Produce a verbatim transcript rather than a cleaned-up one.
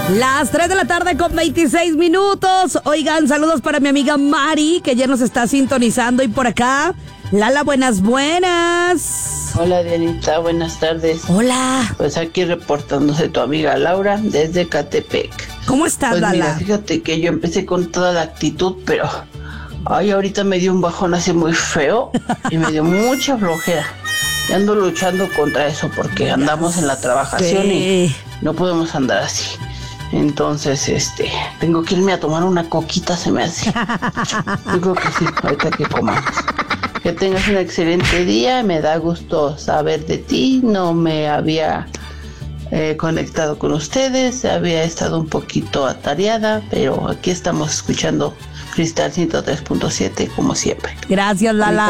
Las tres de la tarde con veintiséis minutos. Oigan, saludos para mi amiga Mari, que ya nos está sintonizando. Y por acá, Lala, buenas, buenas. Hola, Dianita, buenas tardes. Hola. Pues aquí reportándose tu amiga Laura desde Catepec. ¿Cómo estás, pues Lala? Mira, fíjate que yo empecé con toda la actitud, pero ay, ahorita me dio un bajón así muy feo y me dio mucha flojera. Y ando luchando contra eso porque andamos en la trabajación sí. y no podemos andar así. Entonces, este, tengo que irme a tomar una coquita, se me hace. Yo creo que sí, ahorita que comamos. Que tengas un excelente día, me da gusto saber de ti, no me había eh, conectado con ustedes, había estado un poquito atareada, pero aquí estamos escuchando Cristal ciento tres punto siete como siempre. Gracias, Lala.